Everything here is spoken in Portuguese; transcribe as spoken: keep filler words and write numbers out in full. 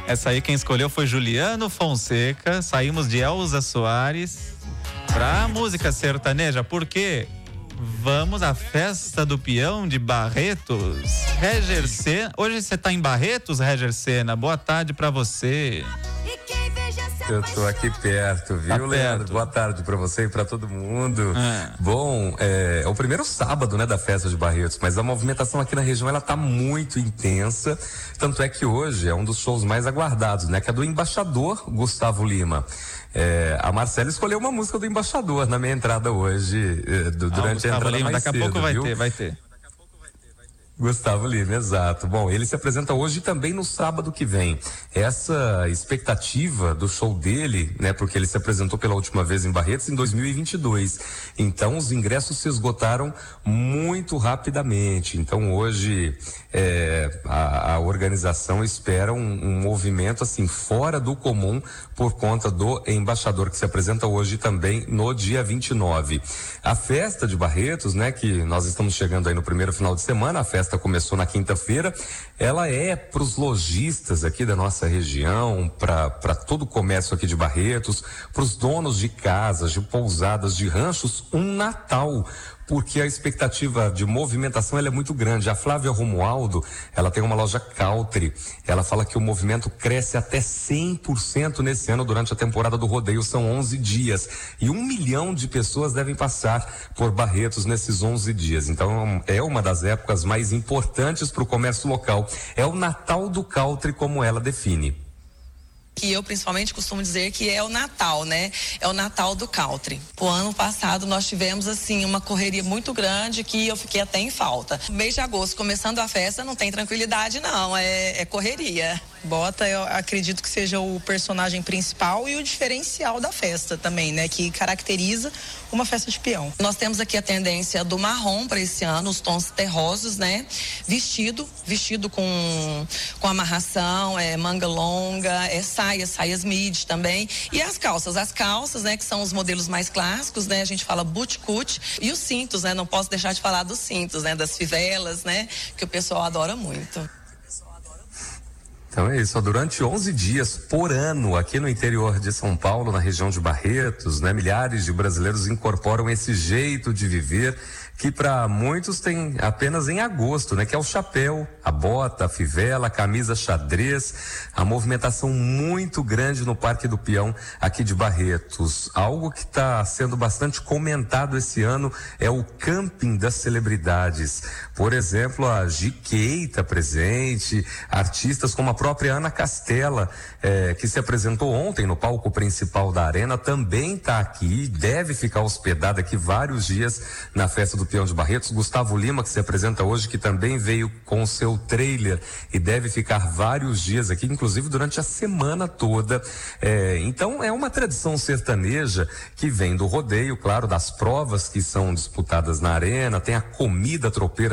Essa aí quem escolheu foi Juliano Fonseca. Saímos de Elza Soares pra música sertaneja, porque vamos à festa do peão de Barretos. Reger Sena. Hoje você tá em Barretos, Reger Sena? Boa tarde pra você. Eu tô aqui perto, viu, tá Leandro? perto. Boa tarde pra você e pra todo mundo. É. Bom, é, é o primeiro sábado, né, da festa de Barretos, mas a movimentação aqui na região, ela tá muito intensa, tanto é que hoje é um dos shows mais aguardados, né, que é do embaixador Gustavo Lima. É, a Marcela escolheu uma música do embaixador na minha entrada hoje, é, do, durante ah, a entrada Lima, mais daqui a cedo, pouco vai viu? ter, vai ter. Gustavo Lima, exato. Bom, ele se apresenta hoje e também no sábado que vem. Essa expectativa do show dele, né, porque ele se apresentou pela última vez em Barretos em dois mil e vinte e dois. Então, os ingressos se esgotaram muito rapidamente. Então, hoje, é, a, a organização espera um, um movimento, assim, fora do comum por conta do embaixador que se apresenta hoje também no dia vinte e nove. A festa de Barretos, né, que nós estamos chegando aí no primeiro final de semana, a festa começou na quinta-feira, ela é para os lojistas aqui da nossa região, para para todo o comércio aqui de Barretos, para os donos de casas, de pousadas, de ranchos, um Natal, porque a expectativa de movimentação ela é muito grande. A Flávia Romualdo, ela tem uma loja Country, ela fala que o movimento cresce até cem por cento nesse ano durante a temporada do rodeio, são onze dias, e um milhão de pessoas devem passar por Barretos nesses onze dias, então é uma das épocas mais importantes para o comércio local, é o Natal do Country, como ela define. Que eu principalmente costumo dizer que é o Natal, né? É o Natal do Country. O ano passado nós tivemos assim uma correria muito grande que eu fiquei até em falta. No mês de agosto, começando a festa, não tem tranquilidade não, é, é correria. Bota, eu acredito que seja o personagem principal e o diferencial da festa também, né? Que caracteriza uma festa de peão. Nós temos aqui a tendência do marrom para esse ano, os tons terrosos, né? Vestido, vestido com, com amarração, é manga longa, é saias, saias midi também. E as calças, as calças, né? Que são os modelos mais clássicos, né? A gente fala boot-cut. E os cintos, né? Não posso deixar de falar dos cintos, né? Das fivelas, né? Que o pessoal adora muito. Então é isso, durante onze dias por ano aqui no interior de São Paulo, na região de Barretos, né, milhares de brasileiros incorporam esse jeito de viver que para muitos tem apenas em agosto, né, que é o chapéu, a bota, a fivela, a camisa xadrez, a movimentação muito grande no Parque do Peão aqui de Barretos. Algo que está sendo bastante comentado esse ano é o camping das celebridades. Por exemplo, a Giquei está presente, artistas como a própria Ana Castela, eh, que se apresentou ontem no palco principal da Arena, também está aqui, deve ficar hospedada aqui vários dias na festa do Peão de Barretos. Gustavo Lima, que se apresenta hoje, que também veio com o seu trailer e deve ficar vários dias aqui, inclusive durante a semana toda. Eh, então é uma tradição sertaneja que vem do rodeio, claro, das provas que são disputadas na Arena, tem a comida tropeira